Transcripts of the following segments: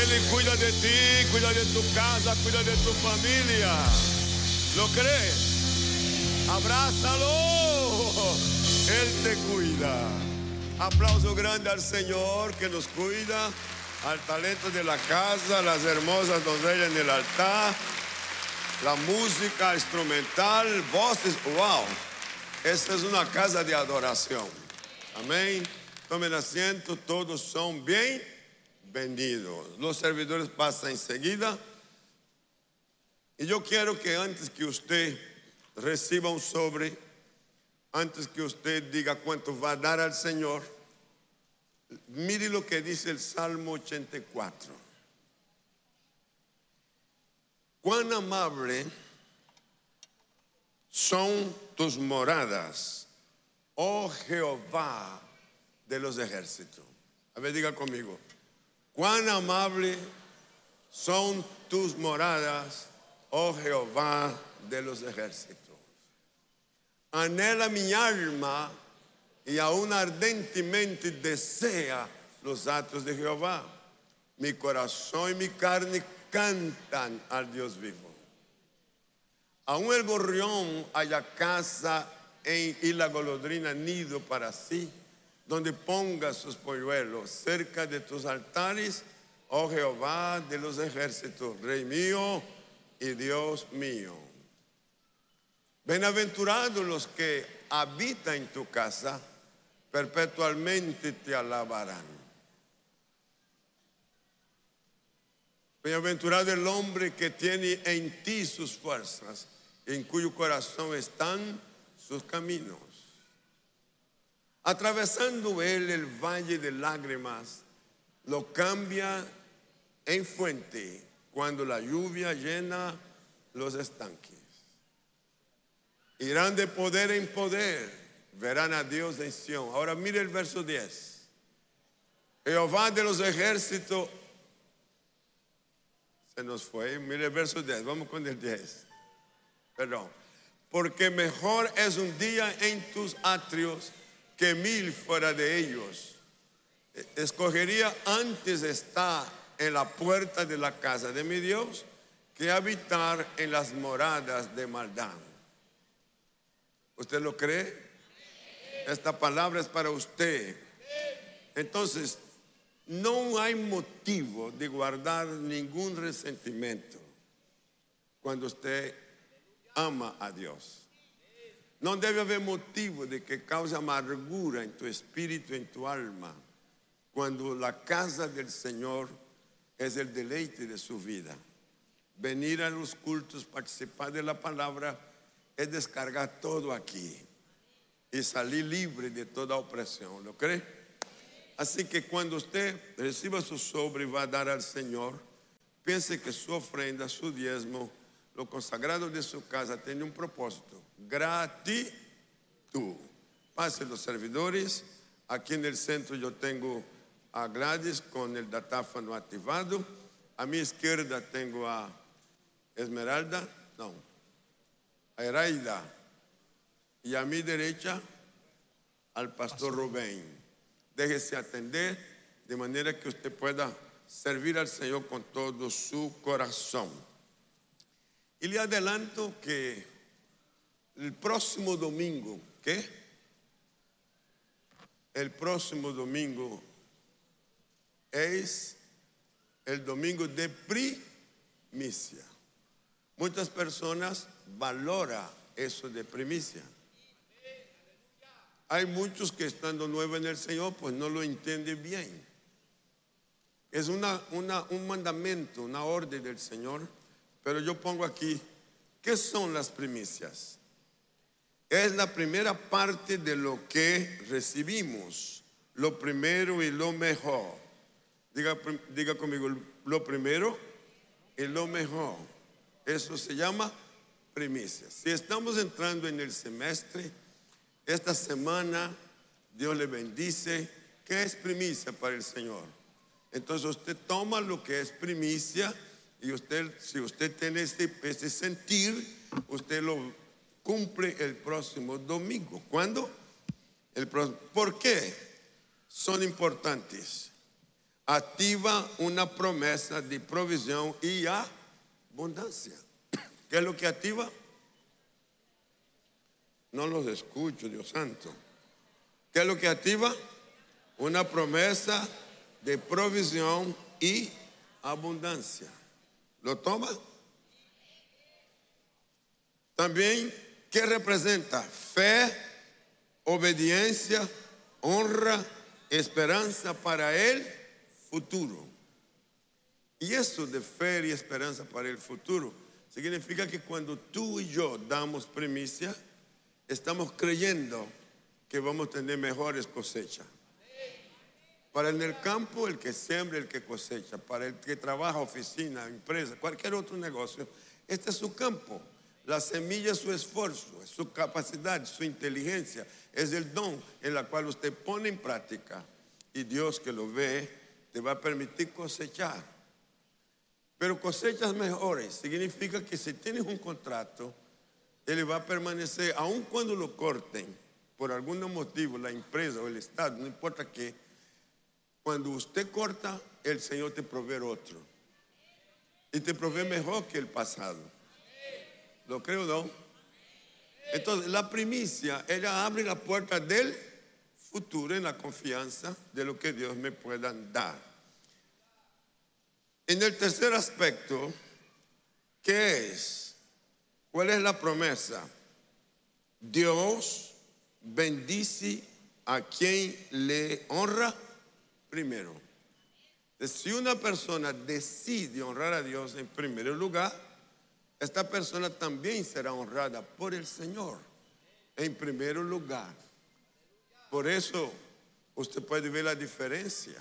Él cuida de ti, cuida de tu casa, cuida de tu familia. ¿Lo crees? Abrázalo. Él te cuida. Aplauso grande al Señor que nos cuida, al talento de la casa, las hermosas doncellas en el altar, la música instrumental, voces. ¡Wow! Esta es una casa de adoración. Amén. Tomen asiento, todos son bienvenidos. Los servidores pasan enseguida. Y yo quiero que antes que usted reciba un sobre, antes que usted diga cuánto va a dar al Señor, mire lo que dice el Salmo 84. Cuán amable son tus moradas, oh Jehová de los ejércitos. A ver, diga conmigo. Cuán amable son tus moradas, oh Jehová de los ejércitos. Anhela mi alma y aún ardentemente desea los atrios de Jehová. Mi corazón y mi carne cantan al Dios vivo. Aún el gorrión haya casa y la golondrina nido para sí, donde ponga sus polluelos cerca de tus altares, oh Jehová de los ejércitos, Rey mío y Dios mío. Bienaventurados los que habitan en tu casa, perpetuamente te alabarán. Bienaventurado el hombre que tiene en ti sus fuerzas, en cuyo corazón están sus caminos. Atravesando él el valle de lágrimas, lo cambia en fuente cuando la lluvia llena los estanques. Irán de poder en poder, verán a Dios en Sión. Ahora mire el verso 10. Jehová de los ejércitos, se nos fue, mire el verso 10, vamos con el 10. Perdón. Porque mejor es un día en tus atrios que 1000 fuera de ellos. Escogería antes estar en la puerta de la casa de mi Dios que habitar en las moradas de maldad. ¿Usted lo cree? Esta palabra es para usted. Entonces, no hay motivo de guardar ningún resentimiento cuando usted ama a Dios. No debe haber motivo de que cause amargura en tu espíritu, en tu alma, cuando la casa del Señor es el deleite de su vida. Venir a los cultos, participar de la palabra, es descargar todo aquí y salir libre de toda opresión. ¿Lo cree? Así que cuando usted reciba su sobre y va a dar al Señor, piense que su ofrenda, su diezmo, lo consagrado de su casa tiene un propósito: gratitud. Pase los servidores. Aquí en el centro yo tengo a Gladys con el datáfono activado. A mi izquierda tengo a Esmeralda, no, a Eraida. Y a mi derecha al pastor Rubén. Déjese atender de manera que usted pueda servir al Señor con todo su corazón. Y le adelanto que el próximo domingo, ¿qué? El próximo domingo es el domingo de primicia. Muchas personas valoran eso de primicia. Hay muchos que estando nuevos en el Señor pues no lo entienden bien. Es un mandamiento, una orden del Señor. Pero yo pongo aquí, ¿qué son las primicias? Es la primera parte de lo que recibimos, lo primero y lo mejor. Diga conmigo, lo primero y lo mejor. Eso se llama primicias. Si estamos entrando en el semestre, esta semana Dios le bendice. ¿Qué es primicia para el Señor? Entonces usted toma lo que es primicia y usted, si usted tiene este sentir, usted lo cumple el próximo domingo. ¿Cuándo? El próximo. ¿Por qué son importantes? activa una promesa de provisión y abundancia. ¿Qué es lo que activa? No los escucho, Dios santo. ¿Qué es lo que activa? Una promesa de provisión y abundancia. ¿Lo toma? También, ¿qué representa? Fe, obediencia, honra, esperanza para el futuro. Y eso de fe y esperanza para el futuro significa que cuando tú y yo damos primicia, estamos creyendo que vamos a tener mejores cosechas. Para en el campo, el que siembra, el que cosecha. Para el que trabaja, oficina, empresa, cualquier otro negocio, este es su campo. La semilla es su esfuerzo, es su capacidad, su inteligencia, es el don en la cual usted pone en práctica. Y Dios, que lo ve, te va a permitir cosechar. Pero cosechas mejores significa que si tienes un contrato, él va a permanecer, aun cuando lo corten, por algún motivo, la empresa o el Estado, no importa qué. Cuando usted corta, el Señor te provee otro. Y te provee mejor que el pasado. ¿Lo creo, no? Entonces, la primicia, ella abre la puerta del futuro en la confianza de lo que Dios me pueda dar. En el tercer aspecto, ¿qué es? ¿Cuál es la promesa? Dios bendice a quien le honra primero. Si una persona decide honrar a Dios en primer lugar, esta persona también será honrada por el Señor en primer lugar. Por eso usted puede ver la diferencia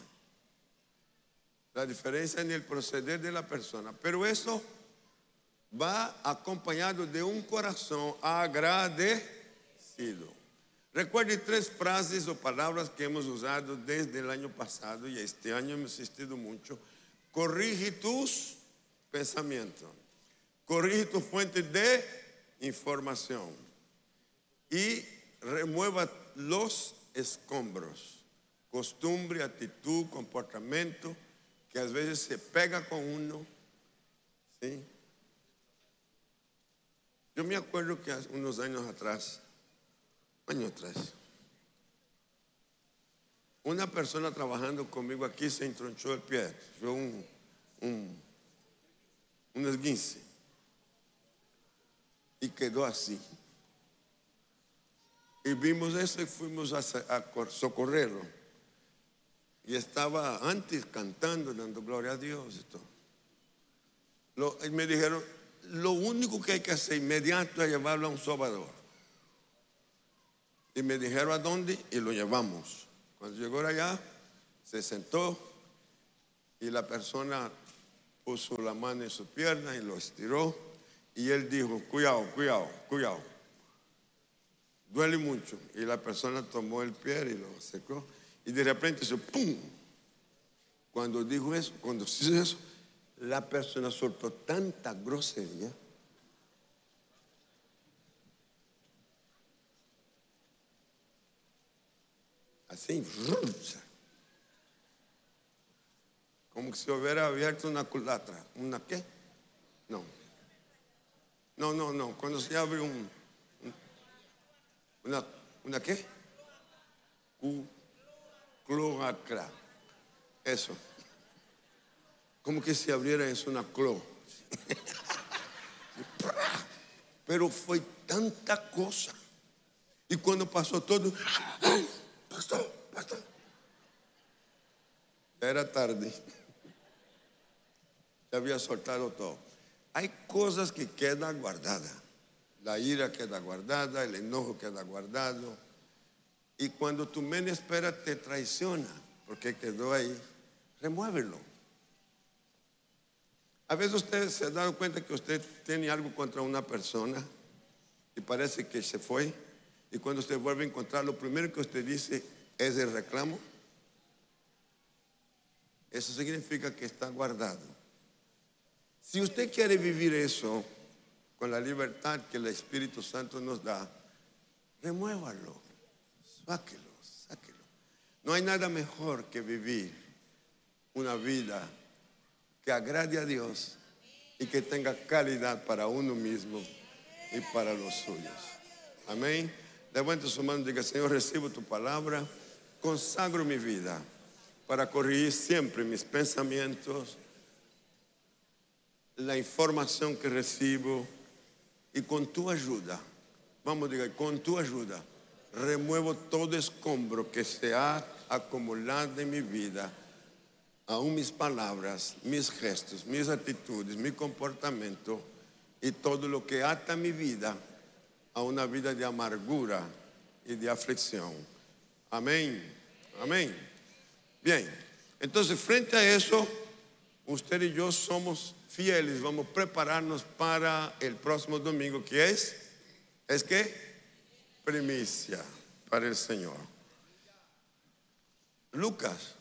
en el proceder de la persona. Pero eso va acompañado de un corazón agradecido. Recuerde 3 frases o palabras que hemos usado desde el año pasado y este año hemos insistido mucho. Corrige tus pensamientos. Corrige tu fuente de información. Y remueva los escombros. Costumbre, actitud, comportamiento que a veces se pega con uno. ¿Sí? Yo me acuerdo que hace unos años atrás, una persona trabajando conmigo aquí se entronchó el pie. Fue un esguince. Y quedó así. Y vimos eso y fuimos a socorrerlo. Y estaba antes cantando, dando gloria a Dios y todo. Y me dijeron, lo único que hay que hacer inmediato es llevarlo a un sobador. Y me dijeron a dónde y lo llevamos. Cuando llegó allá, se sentó y la persona puso la mano en su pierna y lo estiró. Y él dijo, cuidado, cuidado, cuidado. Duele mucho. Y la persona tomó el pie y lo secó. Y de repente hizo ¡pum! Cuando dijo eso, cuando hizo eso, la persona soltó tanta grosería. Así, como si hubiera abierto una culatra. ¿Una qué? No. No. Cuando se abre ¿una qué? Cloacra. Eso. Como que si abriera eso una clo. Pero fue tanta cosa. Y cuando pasó todo, ¡ay! Pastor. Ya era tarde. Ya había soltado todo. Hay cosas que quedan guardadas. La ira queda guardada, el enojo queda guardado. Y cuando tu mente espera te traiciona, porque quedó ahí, remuévelo. A veces usted se ha dado cuenta que usted tiene algo contra una persona y parece que se fue. Y cuando usted vuelve a encontrar, lo primero que usted dice es el reclamo. Eso significa que está guardado. Si usted quiere vivir eso con la libertad que el Espíritu Santo nos da, remuévalo, sáquelo. No hay nada mejor que vivir una vida que agrade a Dios y que tenga calidad para uno mismo y para los suyos. Amén. Levante su mano y diga: Señor, recibo tu palabra, consagro mi vida para corregir siempre mis pensamientos, la información que recibo, y con tu ayuda, vamos a decir, con tu ayuda, remuevo todo escombro que se ha acumulado en mi vida, aún mis palabras, mis gestos, mis actitudes, mi comportamiento y todo lo que ata mi vida a una vida de amargura y de aflicción. Amén. Amén. Bien, entonces frente a eso, usted y yo somos fieles, vamos a prepararnos para el próximo domingo, que es que primicia para el Señor. Lucas,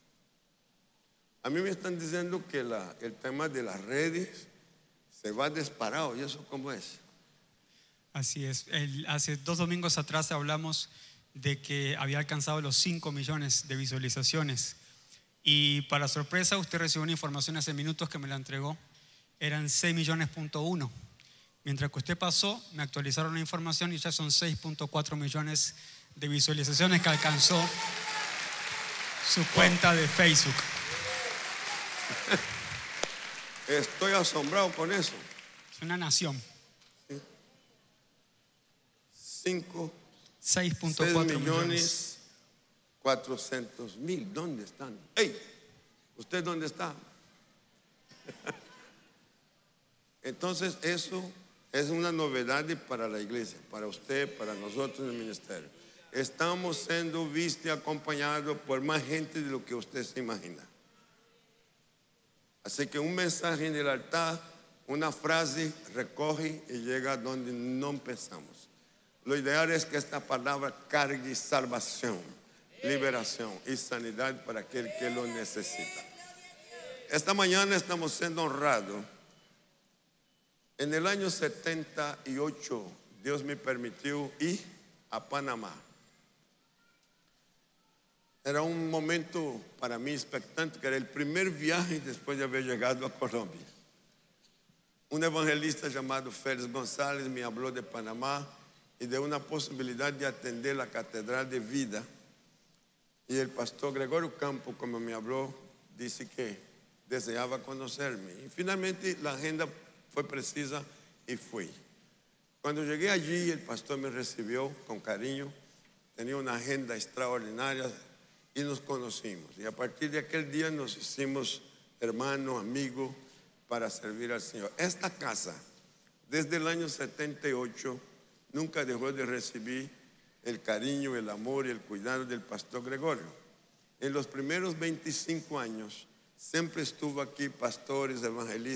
a mí me están diciendo que el tema de las redes se va disparado. ¿Y eso cómo es? Así es. Hace 2 domingos atrás hablamos de que había alcanzado los 5 millones de visualizaciones. Y para sorpresa, usted recibió una información hace minutos que me la entregó. Eran 6 millones.1. Mientras que usted pasó, me actualizaron la información y ya son 6.4 millones de visualizaciones que alcanzó su cuenta de Facebook. Estoy asombrado con eso. Es una nación. 6.4 millones 400,000. ¿Dónde están? ¡Ey! ¿Usted dónde está? Entonces eso es una novedad para la iglesia, para usted, para nosotros en el ministerio. Estamos siendo vistos y acompañados por más gente de lo que usted se imagina. Así que un mensaje en el altar, una frase recoge y llega donde no empezamos. Lo ideal es que esta palabra cargue salvación, liberación y sanidad para aquel que lo necesita. Esta mañana estamos siendo honrados. En el año 78, Dios me permitió ir a Panamá. Era un momento para mí expectante, que era el primer viaje después de haber llegado a Colombia. Un evangelista llamado Félix González me habló de Panamá y de una posibilidad de atender la Catedral de Vida. Y el pastor Gregorio Campo, como me habló, dice que deseaba conocerme. Y finalmente la agenda fue precisa y fui. Cuando llegué allí, el pastor me recibió con cariño. Tenía una agenda extraordinaria y nos conocimos. Y a partir de aquel día nos hicimos hermanos, amigos, para servir al Señor. Esta casa, desde el año 78, nunca dejó de recibir el cariño, el amor y el cuidado del pastor Gregorio. En los primeros 25 años, siempre estuvo aquí pastores, evangelistas,